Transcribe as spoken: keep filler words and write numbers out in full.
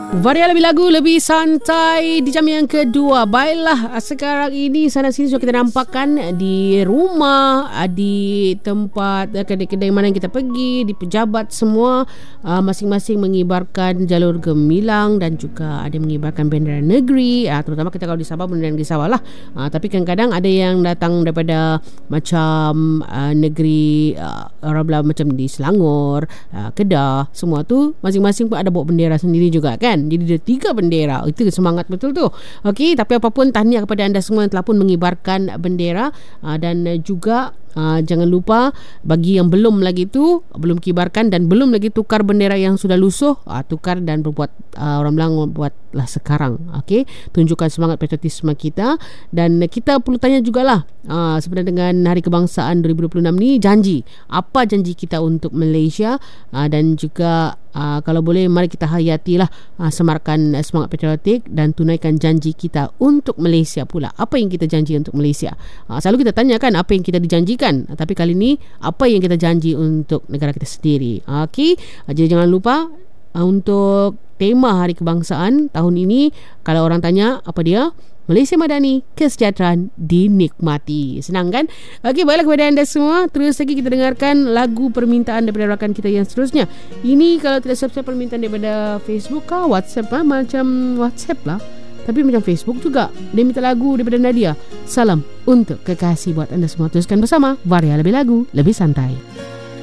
Varia lebih lagu, lebih santai di jam yang kedua. Baiklah, sekarang ini sana sini sudah kita nampakkan di rumah, di tempat kedai-kedai mana yang kita pergi, di pejabat semua uh, masing-masing mengibarkan jalur gemilang dan juga ada yang mengibarkan bendera negeri, uh, terutama kita kalau di Sabah, bendera negeri Sabah lah. Uh, tapi kadang-kadang ada yang datang daripada macam uh, negeri uh, orang belah macam di Selangor, uh, Kedah, semua tu masing-masing pun ada bawa bendera sendiri juga kan. Jadi ada tiga bendera. Itu semangat betul tu. Okey, tapi apapun tahniah kepada anda semua yang telah pun mengibarkan bendera, uh, dan juga Uh, jangan lupa bagi yang belum lagi tu, belum kibarkan dan belum lagi tukar bendera yang sudah lusuh, uh, tukar dan berbuat, uh, orang bilang buatlah sekarang. Okey, tunjukkan semangat patriotisme kita. Dan kita perlu tanya jugalah, uh, sebenarnya dengan Hari Kebangsaan dua ribu dua puluh enam ni, janji apa janji kita untuk Malaysia, uh, dan juga uh, kalau boleh mari kita hayatilah, uh, semarkan uh, semangat patriotik dan tunaikan janji kita untuk Malaysia pula. Apa yang kita janji untuk Malaysia? Uh, selalu kita tanya kan apa yang kita dijanjikan, tapi kali ni apa yang kita janji untuk negara kita sendiri. Okey, jadi jangan lupa uh, untuk tema Hari Kebangsaan tahun ini, kalau orang tanya apa dia, Malaysia Madani, kesejahteraan dinikmati. Senang kan? Okey, baiklah kepada anda semua, terus lagi kita dengarkan lagu permintaan daripada rakan kita yang seterusnya. Ini kalau tidak subscribe permintaan daripada Facebook kah, WhatsApp lah, macam WhatsApp lah, tapi macam Facebook juga. Dia minta lagu daripada Nadia. Salam untuk kekasih buat anda semua. Teruskan bersama Varia Lebih Lagu, Lebih Santai.